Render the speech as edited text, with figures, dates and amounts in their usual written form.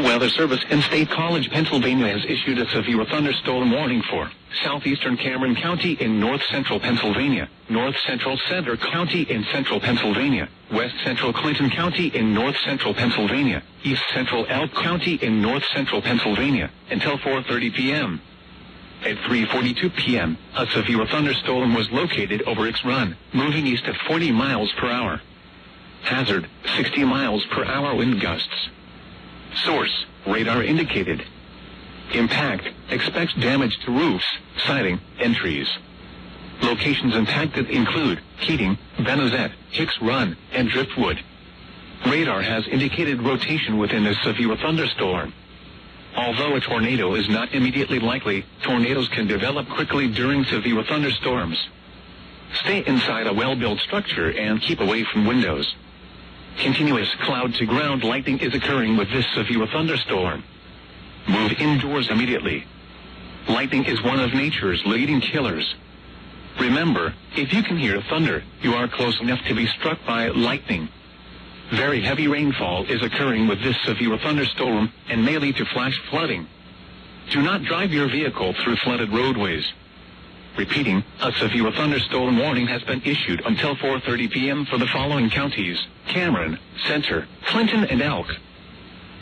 Weather Service in State College, Pennsylvania has issued a severe thunderstorm warning for southeastern Cameron County in north-central Pennsylvania, north-central Center County in central Pennsylvania, west-central Clinton County in north-central Pennsylvania, east-central Elk County in north-central Pennsylvania, until 4:30 p.m. At 3:42 p.m., a severe thunderstorm was located over X Run, moving east at 40 miles per hour. Hazard, 60 miles per hour wind gusts. Source, radar indicated. Impact, expects damage to roofs, siding, and trees. Locations impacted include Keating, Benezet, Hicks Run, and Driftwood. Radar has indicated rotation within a severe thunderstorm. Although a tornado is not immediately likely, tornadoes can develop quickly during severe thunderstorms. Stay inside a well-built structure and keep away from windows. Continuous cloud-to-ground lightning is occurring with this severe thunderstorm. Move indoors immediately. Lightning is one of nature's leading killers. Remember, if you can hear thunder, you are close enough to be struck by lightning. Very heavy rainfall is occurring with this severe thunderstorm and may lead to flash flooding. Do not drive your vehicle through flooded roadways. Repeating, a severe thunderstorm warning has been issued until 4:30 p.m. for the following counties: Cameron, Center, Clinton, and Elk.